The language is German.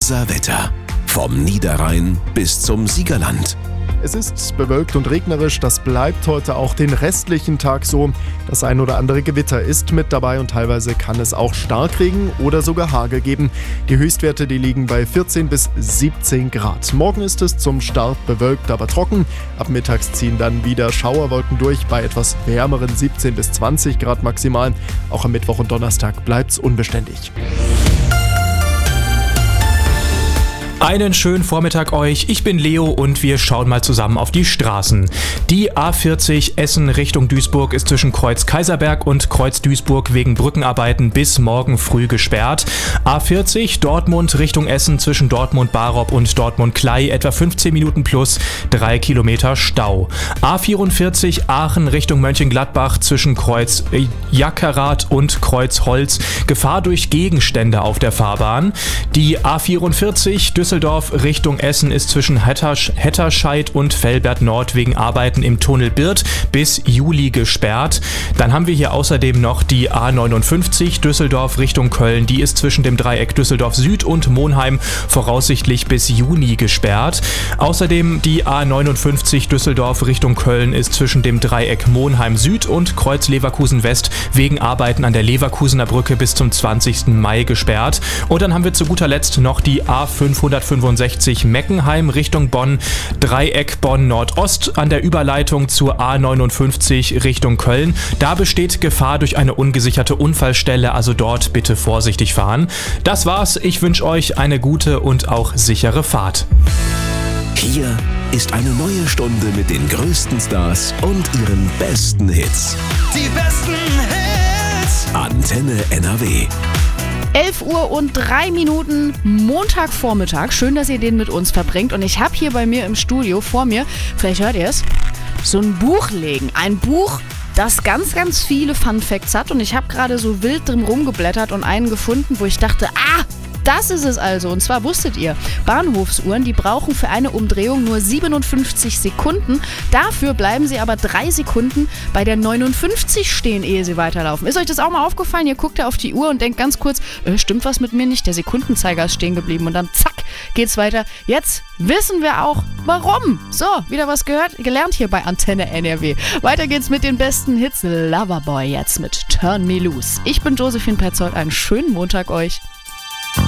Unser Wetter. Vom Niederrhein bis zum Siegerland. Es ist bewölkt und regnerisch, das bleibt heute auch den restlichen Tag so. Das ein oder andere Gewitter ist mit dabei und teilweise kann es auch Starkregen oder sogar Hagel geben. Die Höchstwerte, die liegen bei 14 bis 17 Grad. Morgen ist es zum Start bewölkt, aber trocken. Ab mittags ziehen dann wieder Schauerwolken durch bei etwas wärmeren 17 bis 20 Grad maximal. Auch am Mittwoch und Donnerstag bleibt es unbeständig. Einen schönen Vormittag euch, ich bin Leo und wir schauen mal zusammen auf die Straßen. Die A40 Essen Richtung Duisburg ist zwischen Kreuz Kaiserberg und Kreuz Duisburg wegen Brückenarbeiten bis morgen früh gesperrt. A40 Dortmund Richtung Essen zwischen Dortmund-Barop und Dortmund-Klei etwa 15 Minuten plus 3 Kilometer Stau. A44 Aachen Richtung Mönchengladbach zwischen Kreuz Jackerath und Kreuz Holz Gefahr durch Gegenstände auf der Fahrbahn. Die A44 Düsseldorf Richtung Essen ist zwischen Hetterscheid und Velbert Nord wegen Arbeiten im Tunnel Birth bis Juli gesperrt. Dann haben wir hier außerdem noch die A59 Düsseldorf Richtung Köln. Die ist zwischen dem Dreieck Düsseldorf Süd und Monheim voraussichtlich bis Juni gesperrt. Außerdem die A59 Düsseldorf Richtung Köln ist zwischen dem Dreieck Monheim Süd und Kreuz Leverkusen West wegen Arbeiten an der Leverkusener Brücke bis zum 20. Mai gesperrt. Und dann haben wir zu guter Letzt noch die A565 Meckenheim Richtung Bonn, Dreieck Bonn Nordost an der Überleitung zur A59 Richtung Köln. Da besteht Gefahr durch eine ungesicherte Unfallstelle, also dort bitte vorsichtig fahren. Das war's, ich wünsche euch eine gute und auch sichere Fahrt. Hier ist eine neue Stunde mit den größten Stars und ihren besten Hits. Die besten Hits. Antenne NRW. 11 Uhr und 3 Minuten, Montagvormittag. Schön, dass ihr den mit uns verbringt. Und ich habe hier bei mir im Studio vor mir, vielleicht hört ihr es, so ein Buch liegen. Ein Buch, das ganz, ganz viele Fun Facts hat. Und ich habe gerade so wild drin rumgeblättert und einen gefunden, wo ich dachte, das ist es also. Und zwar wusstet ihr, Bahnhofsuhren, die brauchen für eine Umdrehung nur 57 Sekunden. Dafür bleiben sie aber 3 Sekunden bei der 59 stehen, ehe sie weiterlaufen. Ist euch das auch mal aufgefallen? Ihr guckt ja auf die Uhr und denkt ganz kurz, stimmt was mit mir nicht? Der Sekundenzeiger ist stehen geblieben. Und dann zack, geht's weiter. Jetzt wissen wir auch, warum. So, wieder was gelernt hier bei Antenne NRW. Weiter geht's mit den besten Hits. Loverboy jetzt mit Turn Me Loose. Ich bin Josephine Petzold. Einen schönen Montag euch.